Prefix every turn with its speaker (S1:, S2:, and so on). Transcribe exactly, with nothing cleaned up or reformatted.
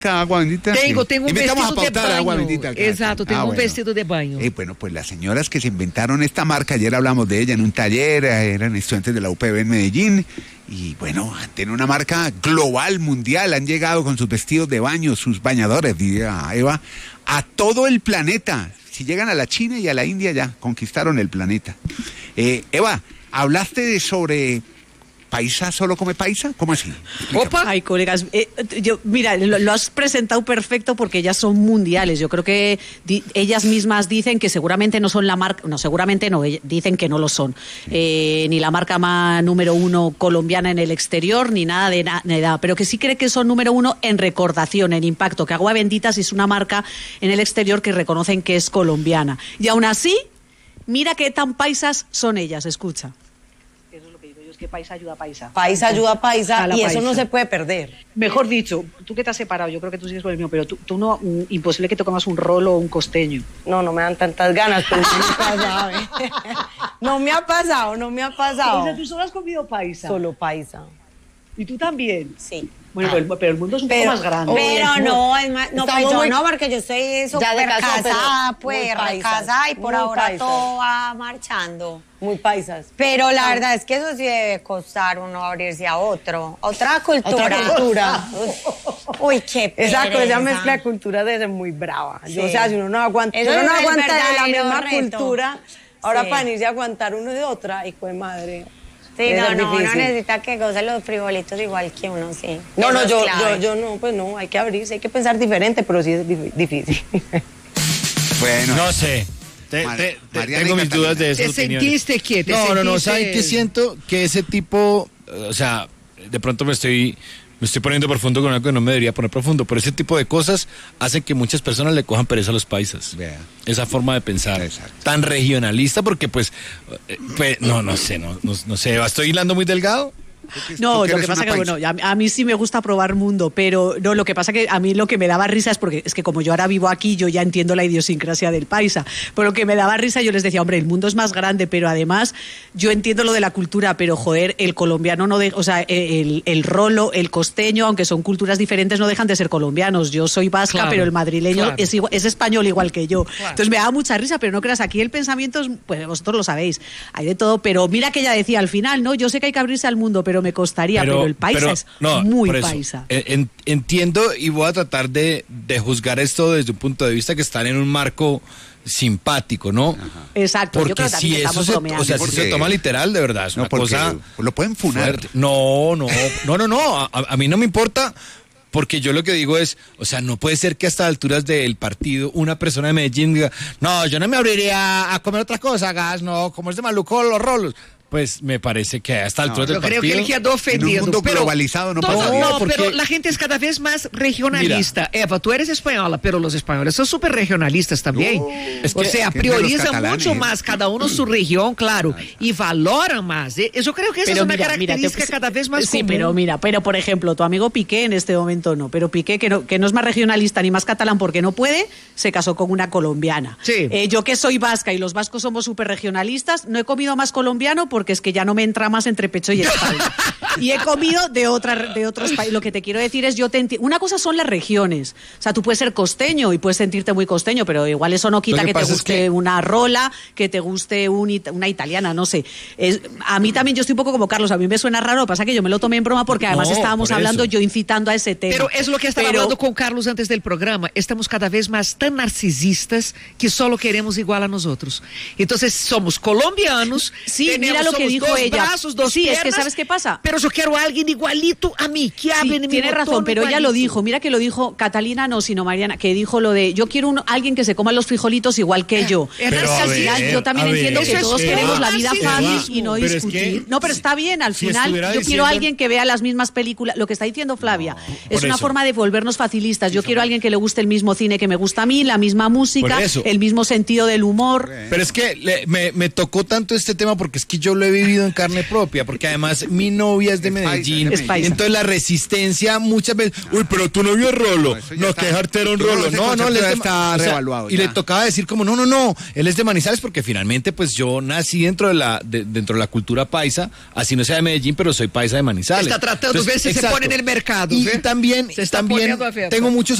S1: agua bendita?
S2: Tengo, tengo un
S1: Inventamos
S2: vestido
S1: a
S2: de
S1: pautar agua
S2: baño.
S1: bendita.
S2: Exacto, tengo
S1: Ah,
S2: un
S1: bueno.
S2: vestido de baño.
S1: Eh, bueno, pues las señoras que se inventaron esta marca, ayer hablamos de ella en un taller, eh, eran estudiantes de la U P B en Medellín, y bueno, tienen una marca global, mundial, han llegado con sus vestidos de baño, sus bañadores, diría Eva, a todo el planeta. Si llegan a la China y a la India ya, conquistaron el planeta. Eh, Eva, hablaste de sobre... ¿Paisa solo come paisa? ¿Cómo así? Explícame.
S3: Opa. Ay, colegas, eh, yo, mira, lo, lo has presentado perfecto porque ellas son mundiales. Yo creo que di, ellas mismas dicen que seguramente no son la marca, no, seguramente no, dicen que no lo son. Eh, ni la marca más número uno colombiana en el exterior, ni nada de nada, pero que sí cree que son número uno en recordación, en impacto, que Agua Bendita sí es una marca en el exterior que reconocen que es colombiana. Y aún así, mira qué tan paisas son ellas, escucha. Que paisa ayuda a paisa.
S4: Paisa ayuda a paisa y
S3: paisa.
S4: Eso no se puede perder.
S3: Mejor dicho, tú que te has separado, yo creo que tú sigues con el mío, pero tú, tú no, mm, imposible que te comas un rolo o un costeño.
S4: No, no me dan tantas ganas, pero no me ha pasado. ¿eh? No me ha pasado, no me ha pasado.
S3: O sea, tú solo has comido paisa.
S4: Solo paisa.
S3: ¿Y tú también?
S4: Sí.
S3: Bueno, ah. pero, pero el mundo es un
S4: pero,
S3: poco más grande.
S4: Pero no, es más, no, pues yo muy, no, porque yo estoy súper casada, pues, casada y por ahora paisas. Todo va marchando. Muy paisas. Pero la ah. verdad es que eso sí debe costar uno abrirse a otro, otra cultura. Otra cultura. Uy, qué pereza. Exacto, esa mezcla de cultura debe ser muy brava. Sí. Yo, o sea, si uno no aguanta, uno no aguanta de la misma reto. Cultura, ahora sí. Para irse a aguantar uno de otra, hijo de madre. Sí, no, no, uno necesita que goce los frijolitos igual que uno, sí. No, no, yo, yo, yo no, pues no, hay que abrirse, hay que pensar diferente, pero sí es difícil.
S1: Bueno.
S5: No sé. Te,
S1: Mar-
S5: te, te,
S1: Mariana
S5: tengo
S1: y
S5: mis dudas de
S2: ¿Te
S5: esas opiniones.
S2: sentiste qué? ¿Te
S5: No, no, no,
S2: sentiste-
S5: ¿saben qué siento? Que ese tipo, o sea, de pronto me estoy, me estoy poniendo profundo con algo que no me debería poner profundo, pero ese tipo de cosas hacen que muchas personas le cojan pereza a los paisas.
S1: Vea.
S5: Esa forma de pensar,
S1: Exacto.
S5: tan regionalista, porque pues, eh, pues no, no sé, no, no, no sé, ¿estoy hilando muy delgado?
S3: No, lo que pasa que, bueno, a, a mí sí me gusta probar mundo, pero no, lo que pasa que a mí lo que me daba risa es porque es que como yo ahora vivo aquí, yo ya entiendo la idiosincrasia del paisa, pero lo que me daba risa, yo les decía, hombre, el mundo es más grande, pero además yo entiendo lo de la cultura, pero joder, el colombiano no de, o sea, el, el rolo, el costeño, aunque son culturas diferentes, no dejan de ser colombianos. Yo soy vasca,
S2: Claro,
S3: pero el madrileño
S2: claro.
S3: es, igual, es español igual que yo.
S2: Claro.
S3: Entonces me daba mucha risa, pero no creas, aquí el pensamiento es, pues vosotros lo sabéis, hay de todo, pero mira que ella decía al final, no, yo sé que hay que abrirse al mundo, pero me costaría, pero, pero el paisa
S5: pero,
S3: es
S5: no,
S3: muy
S5: por eso,
S3: paisa.
S5: En, entiendo y voy a tratar de, de juzgar esto desde un punto de vista que están en un marco simpático, ¿no?
S1: Ajá.
S3: Exacto, yo
S5: Porque
S3: creo que
S5: si
S3: también
S5: eso
S3: estamos
S5: se,
S3: bromeando.
S5: o sea,
S1: Sí,
S5: si
S1: porque-
S5: se toma literal, de verdad, es
S1: No,
S5: una
S1: porque
S5: cosa
S1: lo pueden funar.
S5: fuerte. No, no, no, no, no, a, a mí no me importa. Porque yo lo que digo es, o sea, no puede ser que a estas alturas del partido una persona de Medellín diga, no, yo no me abriría a comer otras cosas, gas, no, como es de maluco los rolos. Pues me parece que a esta altura
S1: No,
S5: del
S2: Yo creo
S5: partido...
S2: que él quedó ofendido.
S1: En un mundo
S2: pero,
S1: globalizado no
S2: no,
S1: pasa
S2: no,
S1: nada.
S2: no,
S5: porque-
S2: pero la gente es cada vez más regionalista. Mira, Eva, tú eres española, pero los españoles son súper regionalistas también.
S1: Oh,
S5: es
S2: o
S5: que-
S2: sea,
S1: que de los
S2: priorizan
S1: catalanes.
S2: mucho más cada uno su región, claro, y valoran más. ¿eh? Yo creo que esa
S3: Pero
S2: es una
S3: mira, mira, te-
S2: característica cada vez más
S3: sí,
S2: común.
S3: pero mira, pero por ejemplo, tu amigo Piqué en este momento no, pero Piqué que no, que no es más regionalista ni más catalán porque no puede, se casó con una colombiana.
S2: Sí.
S3: Eh, yo que soy vasca y los vascos somos súper regionalistas, no he comido más colombiano porque es que ya no me entra más entre pecho y espalda. Y he comido de otra, de otros países. Lo que te quiero decir es, yo te enti- una cosa son las regiones. O sea, tú puedes ser costeño y puedes sentirte muy costeño, pero igual eso no quita
S5: Lo que
S3: que, te
S5: pasa es
S3: guste
S5: que-
S3: una rola, que te guste un it- una italiana, no sé. Es, a mí también, yo estoy un poco como Carlos, a mí me suena raro, lo que pasa es que yo me lo tomé en broma porque además
S5: No,
S3: estábamos
S5: por
S3: hablando,
S5: eso.
S3: yo incitando a ese tema.
S2: Pero es lo que estaba
S3: Pero-
S2: hablando con Carlos antes del programa. Estamos cada vez más tan narcisistas que solo queremos igual a nosotros. Entonces somos colombianos.
S3: Sí,
S2: tenemos-
S3: mira lo que
S2: somos
S3: dijo
S2: dos
S3: ella.
S2: brazos, dos
S3: Sí, es que
S2: piernas,
S3: ¿sabes qué pasa?
S2: Pero yo quiero a alguien igualito a mí, que
S3: Sí,
S2: hable en mi
S3: tiene razón,
S2: tono
S3: pero ella lo
S2: igualito.
S3: dijo. Mira que lo dijo Catalina, no, sino Mariana, que dijo lo de yo quiero un, alguien que se coma los frijolitos igual que yo.
S2: Pero
S3: Pero
S2: a
S3: al
S2: ver,
S3: final yo también
S5: a ver,
S3: entiendo que
S2: eso es
S3: todos
S2: que
S3: queremos
S2: va,
S3: la vida
S2: sí,
S3: fácil
S5: va.
S3: y no
S5: Pero es
S3: discutir.
S5: que
S3: no, pero está bien, al
S5: si
S3: final yo
S5: estuviera
S3: quiero
S5: diciendo-
S3: a alguien que vea las mismas películas. Lo que está diciendo Flavia es
S5: por
S3: una
S5: eso.
S3: forma de volvernos facilistas. Yo quiero a alguien que le guste el mismo cine que me gusta a mí, la misma música,
S5: Por eso.
S3: el mismo sentido del humor.
S5: Pero es que le- me, me tocó tanto este tema porque es que yo lo he vivido en carne propia, porque además mi novia familia es de
S1: Es paisa,
S5: Medellín.
S1: es de Medellín.
S5: Entonces la resistencia muchas veces, uy, pero tu novio es Rolo.
S1: No, eso ya
S5: No,
S1: está-
S5: que jartero un
S1: no,
S5: Rolo.
S1: ese
S5: No, no,
S1: concepto
S5: él es
S1: ya
S5: de-
S1: está
S5: o sea,
S1: revaluado,
S5: y
S1: ya.
S5: le tocaba decir como, no, no, no, él es de Manizales porque finalmente pues yo nací dentro de la de- dentro de la cultura paisa, así no sea de Medellín, pero soy paisa de Manizales.
S2: Está tratando de ver si se
S5: exacto.
S2: pone en el mercado.
S5: Y
S2: ¿ve?
S5: también,
S2: Se está
S5: también
S2: poniendo a ver.
S5: tengo muchos